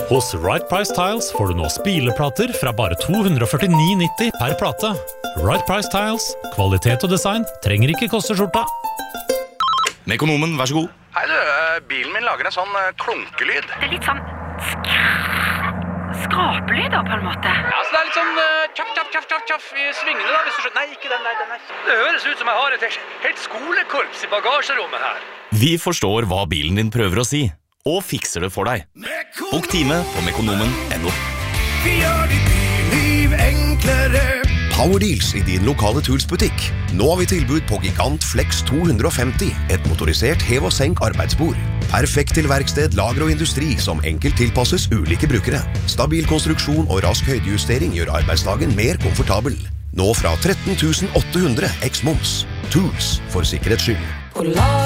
Hos Right Price Tiles får du nå spileplater fra bare 249,90 per plate. Right Price Tiles, kvalitet og design trenger ikke koste skjorta. Mekonomen, vær så god. Hei du, bilen min lager en sånn klunkelyd. Det litt sånn skrapelyder på en måte. Ja, så det litt sånn tjaff i svingene da, hvis du skjønner. Nei, ikke den der, den der. Det høres ut som jeg har et helt skolekorps i bagasjerommet her. Vi forstår hva bilen din prøver å si, og fikser det for deg. Bok time på mekonomen.no. Vi gjør ditt liv enklere. Power Deals i din lokale Tools-butikk. Nå har vi tilbud på Gigant Flex 250, et motorisert hev- og senk arbeidsbord. Perfekt til verksted, lager og industri som enkelt tilpasses ulike brukere. Stabil konstruksjon og rask høydejustering gjør arbeidsdagen mer komfortabel. Nå fra 13 800 x moms. Tools for sikkerhets skyld.